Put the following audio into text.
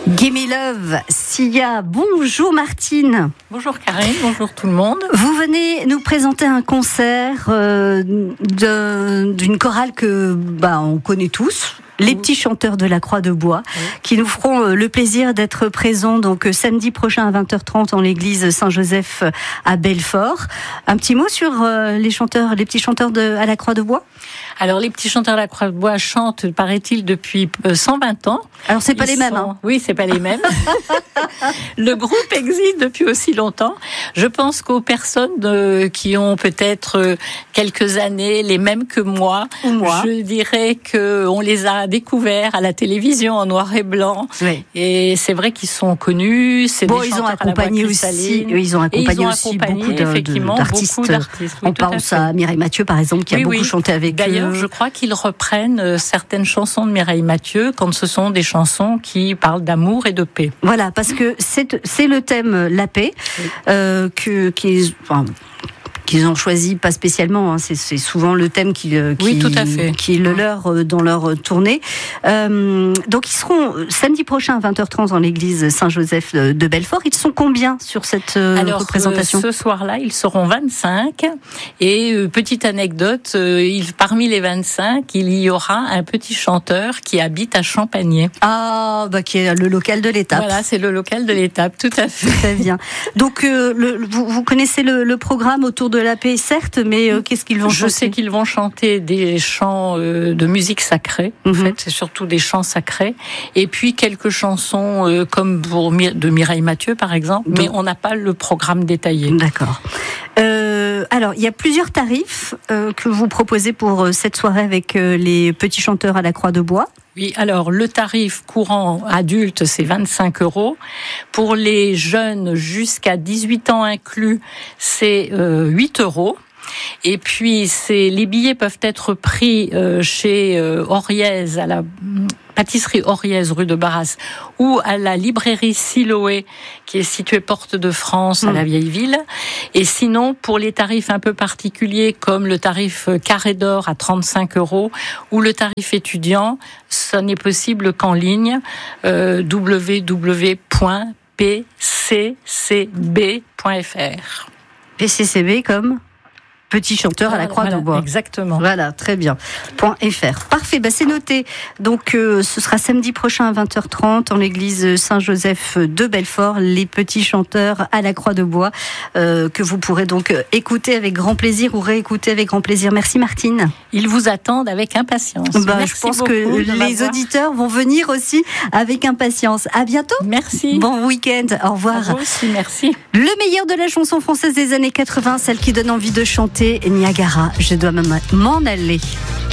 Gimme Love, Sia. Bonjour Martine. Bonjour Karine, bonjour tout le monde. Vous venez nous présenter un concert d'une chorale que on connaît tous. Les petits chanteurs de la Croix de Bois, qui nous feront le plaisir d'être présents donc samedi prochain à 20h30 en l'église Saint-Joseph à Belfort. Un petit mot sur les petits chanteurs à la Croix de Bois. Alors les petits chanteurs de la Croix de Bois chantent, paraît-il, depuis 120 ans. Alors c'est pas les mêmes. Hein. Oui, c'est pas les mêmes. Le groupe existe depuis aussi longtemps. Je pense qu'aux personnes qui ont peut-être quelques années, les mêmes que moi, je dirais qu'on les a découverts à la télévision en noir et blanc. Oui. Et c'est vrai qu'ils sont connus. C'est des ils ont accompagné aussi. Ils ont accompagné aussi beaucoup d'artistes. On pense à Mireille Mathieu, par exemple, qui a beaucoup chanté avec eux. D'ailleurs, je crois qu'ils reprennent certaines chansons de Mireille Mathieu quand ce sont des chansons qui parlent d'amour et de paix. Voilà, parce que c'est le thème la paix qu'ils ont choisi, pas spécialement, hein, c'est souvent le thème qui est le leur dans leur tournée. Donc ils seront samedi prochain à 20h30 dans l'église Saint-Joseph de Belfort. Ils sont combien sur cette représentation ? Ce soir-là, ils seront 25. Et petite anecdote, parmi les 25, il y aura un petit chanteur qui habite à Champagné. Ah, qui est le local de l'étape. Voilà, c'est le local de l'étape, tout à fait. Très bien. Donc vous connaissez le programme autour de la paix, certes, mais qu'est-ce qu'ils vont chanter ? Je sais qu'ils vont chanter des chants de musique sacrée. En fait, c'est surtout des chants sacrés. Et puis quelques chansons comme de Mireille Mathieu, par exemple. Mais on n'a pas le programme détaillé. D'accord. Alors, il y a plusieurs tarifs que vous proposez pour cette soirée avec les petits chanteurs à la Croix de Bois. Oui, alors le tarif courant adulte, c'est 25 €. Pour les jeunes jusqu'à 18 ans inclus, c'est 8 €. Et puis, les billets peuvent être pris chez Oriez, à la pâtisserie Oriez, rue de Barras, ou à la librairie Siloé, qui est située porte de France, à la Vieille Ville. Et sinon, pour les tarifs un peu particuliers, comme le tarif Carré d'Or à 35 € ou le tarif étudiant, ça n'est possible qu'en ligne, www.pccb.fr. PCCB comme petit chanteur à la Croix de Bois. Exactement. Voilà, très bien. .fr. Parfait, c'est noté. Donc, ce sera samedi prochain à 20h30 en l'église Saint-Joseph de Belfort, les petits chanteurs à la Croix de Bois, que vous pourrez donc écouter avec grand plaisir ou réécouter avec grand plaisir. Merci Martine. Ils vous attendent avec impatience. Je pense que les auditeurs vont venir aussi avec impatience. À bientôt. Merci. Bon week-end. Au revoir. À vous aussi, merci. Le meilleur de la chanson française des années 80, celle qui donne envie de chanter, Niagara, je dois m'en aller.